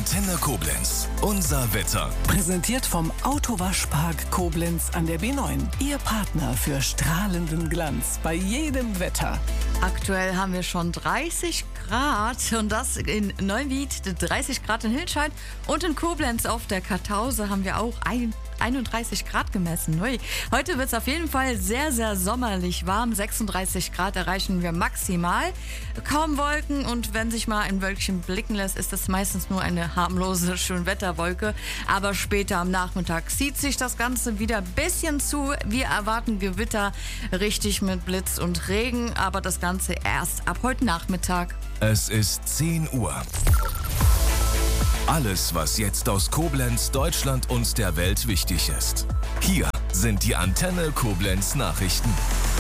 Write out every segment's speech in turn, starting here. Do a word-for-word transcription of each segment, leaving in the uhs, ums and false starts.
Antenne Koblenz. Unser Wetter. Präsentiert vom Autowaschpark Koblenz an der B neun. Ihr Partner für strahlenden Glanz bei jedem Wetter. Aktuell haben wir schon dreißig Grad und das in Neuwied, dreißig Grad in Hilscheid und in Koblenz auf der Kartause haben wir auch einunddreißig Grad gemessen. Ui. Heute wird es auf jeden Fall sehr, sehr sommerlich warm. sechsunddreißig Grad erreichen wir maximal. Kaum Wolken und wenn sich mal ein Wölkchen blicken lässt, ist das meistens nur eine harmlose Schönwetterwolke. Aber später am Nachmittag zieht sich das Ganze wieder ein bisschen zu. Wir erwarten Gewitter richtig mit Blitz und Regen, aber das Ganze erst ab heute Nachmittag. Es ist zehn Uhr. Alles, was jetzt aus Koblenz, Deutschland und der Welt wichtig ist. Hier sind die Antenne Koblenz Nachrichten.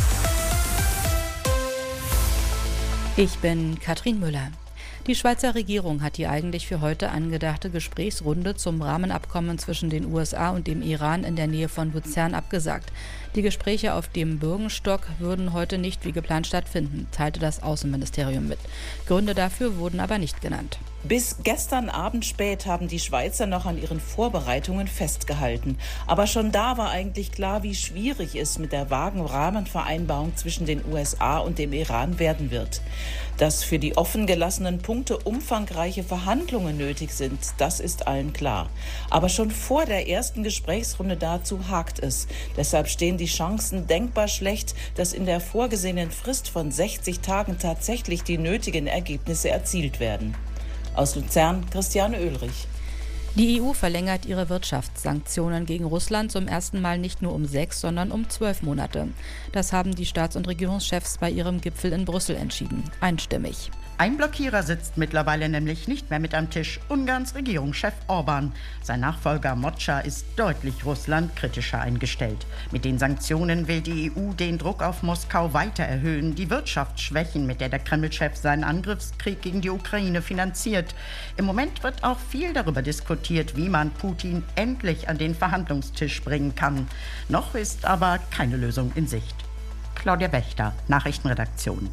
Ich bin Katrin Müller. Die Schweizer Regierung hat die eigentlich für heute angedachte Gesprächsrunde zum Rahmenabkommen zwischen den U S A und dem Iran in der Nähe von Luzern abgesagt. Die Gespräche auf dem Bürgenstock würden heute nicht wie geplant stattfinden, teilte das Außenministerium mit. Gründe dafür wurden aber nicht genannt. Bis gestern Abend spät haben die Schweizer noch an ihren Vorbereitungen festgehalten. Aber schon da war eigentlich klar, wie schwierig es mit der vagen Rahmenvereinbarung zwischen den U S A und dem Iran werden wird. Dass für die offen gelassenen Punkte umfangreiche Verhandlungen nötig sind, das ist allen klar. Aber schon vor der ersten Gesprächsrunde dazu hakt es. Deshalb stehen die Chancen denkbar schlecht, dass in der vorgesehenen Frist von sechzig Tagen tatsächlich die nötigen Ergebnisse erzielt werden. Aus Luzern, Christiane Oehlrich. Die E U verlängert ihre Wirtschaftssanktionen gegen Russland zum ersten Mal nicht nur um sechs, sondern um zwölf Monate. Das haben die Staats- und Regierungschefs bei ihrem Gipfel in Brüssel entschieden. Einstimmig. Ein Blockierer sitzt mittlerweile nämlich nicht mehr mit am Tisch, Ungarns Regierungschef Orbán. Sein Nachfolger Mocsa ist deutlich russlandkritischer eingestellt. Mit den Sanktionen will die E U den Druck auf Moskau weiter erhöhen, die Wirtschaft schwächen, mit der der Kreml-Chef seinen Angriffskrieg gegen die Ukraine finanziert. Im Moment wird auch viel darüber diskutiert, wie man Putin endlich an den Verhandlungstisch bringen kann. Noch ist aber keine Lösung in Sicht. Claudia Wächter, Nachrichtenredaktion.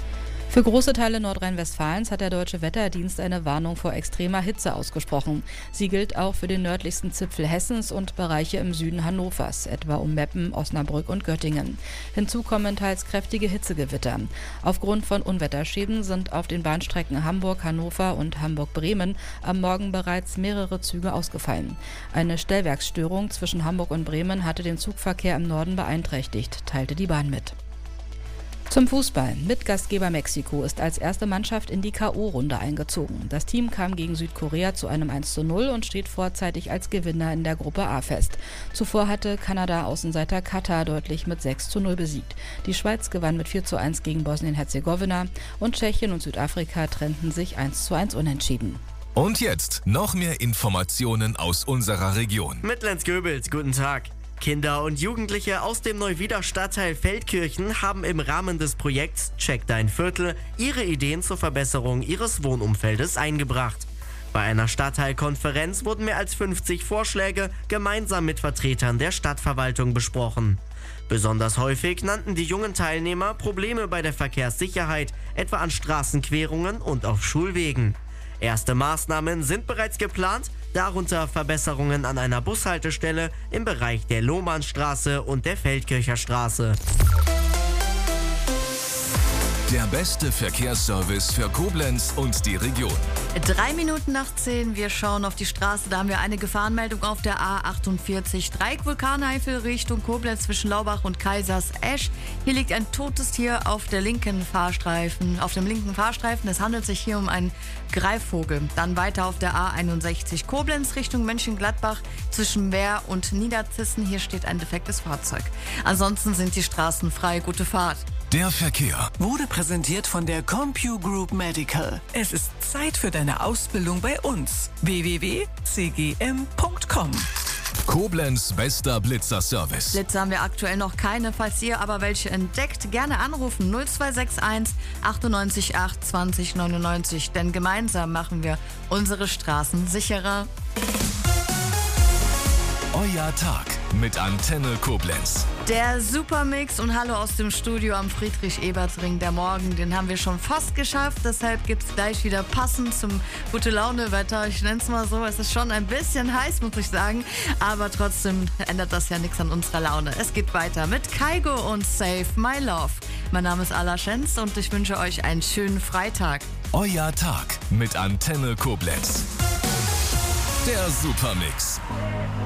Für große Teile Nordrhein-Westfalens hat der Deutsche Wetterdienst eine Warnung vor extremer Hitze ausgesprochen. Sie gilt auch für den nördlichsten Zipfel Hessens und Bereiche im Süden Hannovers, etwa um Meppen, Osnabrück und Göttingen. Hinzu kommen teils kräftige Hitzegewitter. Aufgrund von Unwetterschäden sind auf den Bahnstrecken Hamburg-Hannover und Hamburg-Bremen am Morgen bereits mehrere Züge ausgefallen. Eine Stellwerksstörung zwischen Hamburg und Bremen hatte den Zugverkehr im Norden beeinträchtigt, teilte die Bahn mit. Zum Fußball. Mitgastgeber Mexiko ist als erste Mannschaft in die K O-Runde eingezogen. Das Team kam gegen Südkorea zu einem eins zu null und steht vorzeitig als Gewinner in der Gruppe A fest. Zuvor hatte Kanada-Außenseiter Katar deutlich mit sechs zu null besiegt. Die Schweiz gewann mit vier zu eins gegen Bosnien-Herzegowina und Tschechien und Südafrika trennten sich eins zu eins unentschieden. Und jetzt noch mehr Informationen aus unserer Region. Mit Lenz Goebels, guten Tag. Kinder und Jugendliche aus dem Neuwieder Stadtteil Feldkirchen haben im Rahmen des Projekts Check dein Viertel ihre Ideen zur Verbesserung ihres Wohnumfeldes eingebracht. Bei einer Stadtteilkonferenz wurden mehr als fünfzig Vorschläge gemeinsam mit Vertretern der Stadtverwaltung besprochen. Besonders häufig nannten die jungen Teilnehmer Probleme bei der Verkehrssicherheit, etwa an Straßenquerungen und auf Schulwegen. Erste Maßnahmen sind bereits geplant, darunter Verbesserungen an einer Bushaltestelle im Bereich der Lohmannstraße und der Feldkircher Straße. Der beste Verkehrsservice für Koblenz und die Region. Drei Minuten nach zehn, wir schauen auf die Straße. Da haben wir eine Gefahrenmeldung auf der A achtundvierzig. Dreieck Vulkaneifel Richtung Koblenz zwischen Laubach und Kaisersesch. Hier liegt ein totes Tier auf der linken Fahrstreifen, auf dem linken Fahrstreifen. Es handelt sich hier um einen Greifvogel. Dann weiter auf der A einundsechzig Koblenz Richtung Mönchengladbach zwischen Meer und Niederzissen. Hier steht ein defektes Fahrzeug. Ansonsten sind die Straßen frei. Gute Fahrt. Der Verkehr wurde präsentiert von der CompuGroup Medical. Es ist Zeit für deine Ausbildung bei uns. w w w punkt c g m punkt com. Koblenz bester Blitzer-Service. Blitzer haben wir aktuell noch keine. Falls ihr aber welche entdeckt, gerne anrufen null zwei sechs eins achtundneunzig acht zwanzig neunundneunzig. Denn gemeinsam machen wir unsere Straßen sicherer. Euer Tag mit Antenne Koblenz. Der Supermix und hallo aus dem Studio am Friedrich-Ebert-Ring. Der Morgen, den haben wir schon fast geschafft. Deshalb gibt es gleich wieder passend zum Gute-Laune-Wetter. Ich nenne es mal so. Es ist schon ein bisschen heiß, muss ich sagen. Aber trotzdem ändert das ja nichts an unserer Laune. Es geht weiter mit Kaigo und Save My Love. Mein Name ist Ala Schenz und ich wünsche euch einen schönen Freitag. Euer Tag mit Antenne Koblenz. Der Supermix.